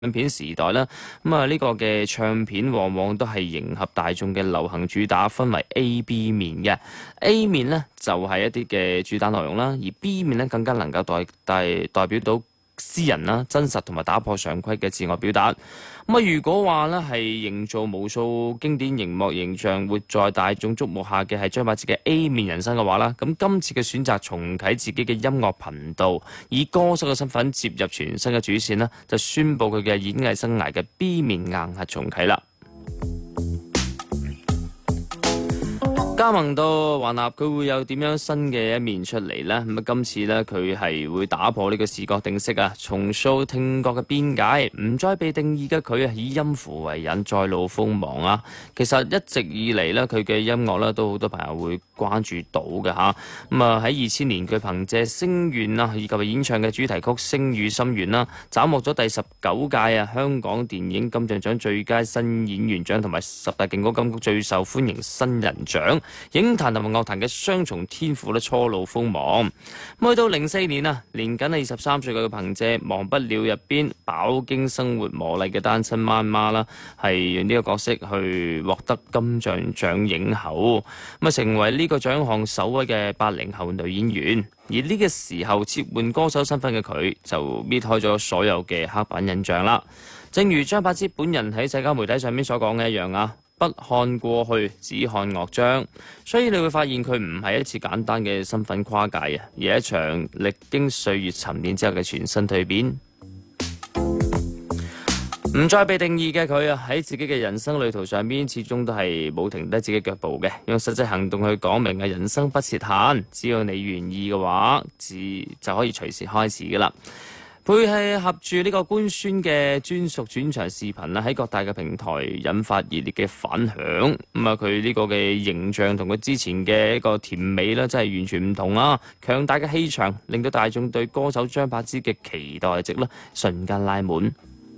片時代啦，呢個嘅唱片往往都係迎合大眾嘅流行主打，分為 A、B 面嘅。A 面呢就係一啲嘅主打內容啦，而 B 面呢更加能夠代表到私人啦、真實同埋打破常規嘅自我表達。如果話呢係營造無數經典熒幕形象，活在大眾矚目下嘅係張柏芝嘅 A 面人生嘅話啦，咁今次嘅選擇重啟自己嘅音樂頻道，以歌手嘅身份接入全新嘅主線啦，就宣布佢嘅演藝生涯嘅 B 面硬核重啟啦。加盟到華納，佢會有點樣新嘅一面出嚟呢？今次呢，佢係會打破呢個視覺定式啊，重塑聽覺嘅邊界，唔再被定義嘅佢啊，以音符為引，再露鋒芒啊！其實一直以嚟呢，佢嘅音樂呢都好多朋友會關注到嘅嚇。喺2000年，佢憑借《星願》啊，以及演唱嘅主題曲《星語心願》啦，斬獲咗第19屆香港電影金像獎最佳新演員獎同埋10大勁歌金曲最受歡迎新人獎。影壇同埋樂壇嘅雙重天賦初露鋒芒。去到04年啊，年僅係23歲嘅佢憑借《忘不了》入邊飽經生活磨礪嘅單親媽媽啦，係用呢個角色去獲得金像獎影后，成為呢個獎項首位嘅80後女演員。而呢個時候切換歌手身份嘅佢，就搣開咗所有嘅刻板印象啦。正如張柏芝本人喺社交媒體上面所講嘅一樣啊，不看過去，只看樂章。所以你會發現佢唔係一次簡單嘅身份跨界啊，而係一場歷經歲月沉澱之後嘅全新蛻變。唔再被定義嘅佢啊，喺自己嘅人生旅途上邊，始終都係冇停低自己腳步嘅，用實際行動去講明嘅人生不設限，只要你願意嘅話，就可以隨時開始噶啦。配合住呢個官宣嘅專屬轉場視頻啦，喺各大嘅平台引發熱烈嘅反響。佢呢個嘅形象同佢之前嘅一個甜美啦，真係完全唔同啦。強大嘅氣場令到大眾對歌手張柏芝嘅期待值啦，瞬間拉滿。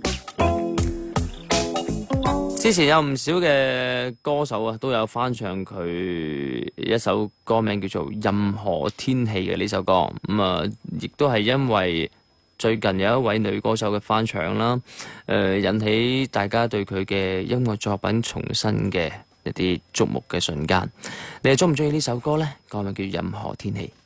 之前有唔少嘅歌手啊，都有翻唱佢一首歌名叫做《任何天氣》嘅呢首歌。亦都係因為最近有一位女歌手嘅翻唱啦，引起大家對佢嘅音樂作品重新嘅一啲矚目嘅瞬間。你哋中唔中意呢首歌呢？歌名叫《任何天氣》。